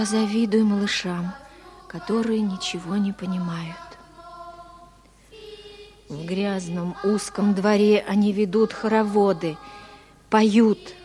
Завидую малышам, которые ничего не понимают. В грязном узком дворе они ведут хороводы, поют,